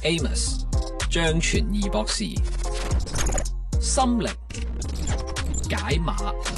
Amos 張傳義博士心靈解碼。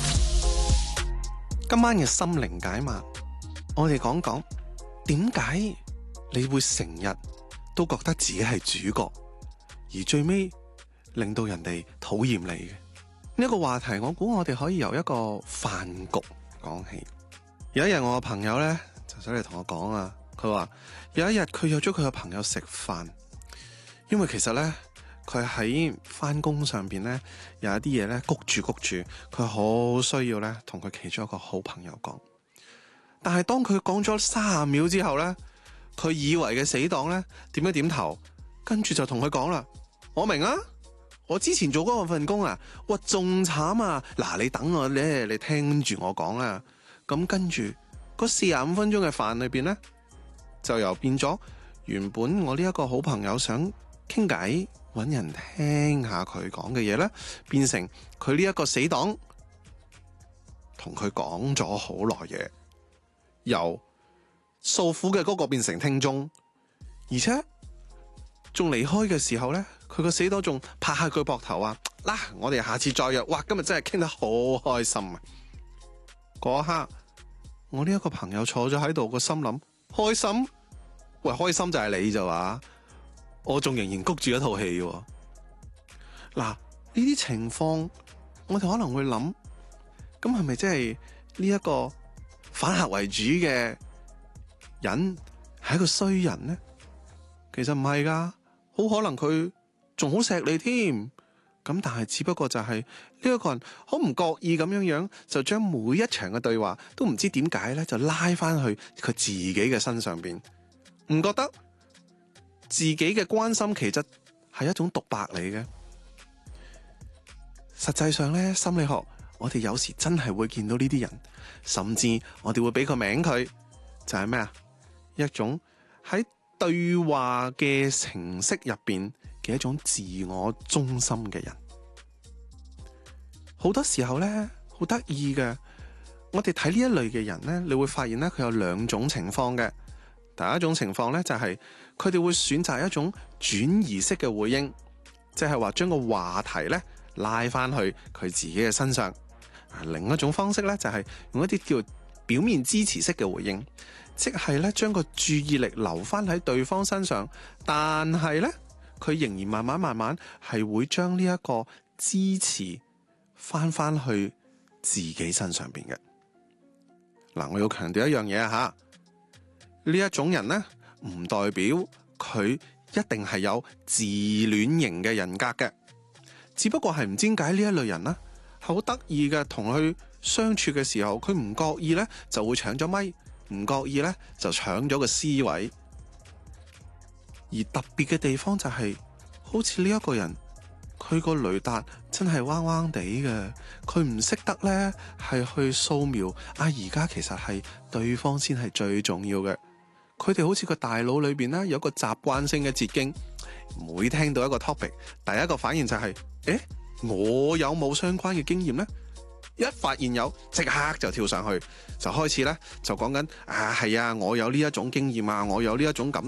今晚嘅心靈解碼，我哋講講點解你會成日都覺得自己係主角，而最尾令到人哋討厭你嘅呢個話題，我估我哋可以由一個飯局講起。有一日我個朋友呢就上嚟同我講啊，佢話有一日佢約咗佢個朋友食飯，因為其實呢，佢喺翻工上邊呢有一啲嘢呢谷住，佢好需要呢同佢其中一個好朋友講。但係當佢講咗30秒之後呢，佢以為嘅死黨呢點一點頭，跟住就同佢講啦：我明啊，我之前做嗰份工啊，哇仲慘啊！嗱，你等我咧，你聽住我講啊。咁跟住嗰45分鐘嘅飯裏邊呢，就由變咗原本我呢一個好朋友想傾偈，搵人聽下佢講嘅嘢呢，變成佢呢一個死黨同佢講咗好耐嘢，由訴苦嘅嗰個變成聽眾，而且仲離開嘅時候呢，佢個死黨仲拍下佢膊頭啊！嗱，我哋下次再約。哇，今日真係傾得好開心啊！嗰一刻，我呢一個朋友坐咗喺度，個心諗：開心？喂，開心就係你咋話？我仲仍然谷住一套戲喎。嗱，呢啲情況，我哋可能會諗，咁係咪即係呢一個反客為主嘅人係一個衰人呢？其實唔係噶，好可能佢仲好錫你添。咁但係只不過就係呢一個人好唔覺意咁樣就將每一場嘅對話都唔知點解咧，就拉翻去佢自己嘅身上邊，唔覺得自己嘅關心其實係一種獨白嚟嘅。實際上咧，心理學我哋有時真係會見到呢啲人，甚至我哋會俾個名佢，就係咩啊？一種喺對話嘅程式入邊嘅一種自我中心嘅人。好多時候呢，好得意嘅，我哋睇呢一類嘅人呢，你會發現呢，佢有兩種情況嘅。第一種情況呢，就係佢哋會選擇一種轉移式嘅回應，即係話將個話題呢拉翻去佢自己嘅身上。另一種方式呢，就係用一啲叫表面支持式嘅回應，即係咧將個注意力留翻喺對方身上，但係咧佢仍然慢慢係會將呢一個支持翻去自己身上邊嘅。嗱，我要強調一樣嘢啊吓，呢一種人咧唔代表佢一定係有自戀型嘅人格嘅，只不過係唔知點解呢一類人咧係好得意嘅，同佢相處嘅時候，佢唔覺意咧就會搶咗咪。唔覺意咧就搶咗個 C 位，而特別嘅地方就係，好似呢一個人，佢個雷達真係彎彎地嘅，佢唔識得咧係去掃描啊！而家其實係對方先係最重要嘅。佢哋好似個大腦裏邊咧有個習慣性嘅捷徑，每聽到一個 topic， 第一個反應就係：我有冇相關嘅經驗呢？一發現有，即刻就跳上去，就開始咧就講緊係啊，我有呢一種經驗啊，我有呢一種感